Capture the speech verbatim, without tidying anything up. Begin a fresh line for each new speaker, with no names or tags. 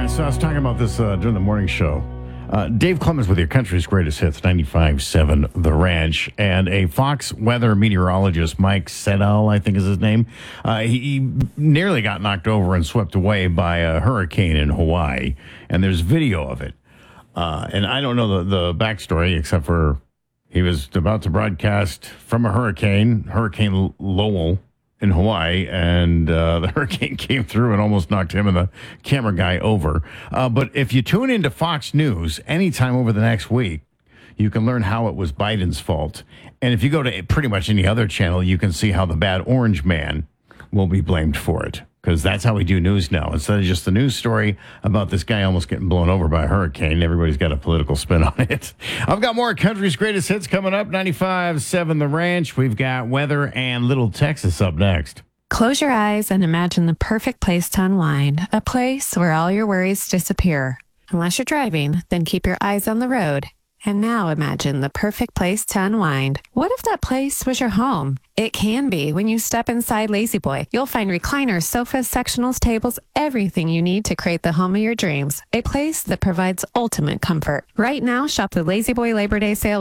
So I was talking about this uh, during the morning show. Uh, Dave Clemens with your country's greatest hits, ninety-five point seven The Ranch, and a Fox weather meteorologist, Mike Sedal, I think is his name. Uh, he, he nearly got knocked over and swept away by a hurricane in Hawaii, and there's video of it. Uh, and I don't know the, the backstory except for he was about to broadcast from a hurricane, Hurricane Lowell, in Hawaii, and uh, the hurricane came through and almost knocked him and the camera guy over. Uh, but if you tune into Fox News anytime over the next week, you can learn how it was Biden's fault. And if you go to pretty much any other channel, you can see how the bad orange man will be blamed for it. Because that's how we do news now. Instead of just the news story about this guy almost getting blown over by a hurricane, everybody's got a political spin on it. I've got more country's greatest hits coming up. ninety-five point seven The Ranch. We've got weather and Little Texas up next.
Close your eyes and imagine the perfect place to unwind. A place where all your worries disappear. Unless you're driving, then keep your eyes on the road. And now imagine the perfect place to unwind. What if that place was your home? It can be when you step inside La-Z-Boy. You'll find recliners, sofas, sectionals, tables, everything you need to create the home of your dreams. A place that provides ultimate comfort. Right now, shop the La-Z-Boy Labor Day sale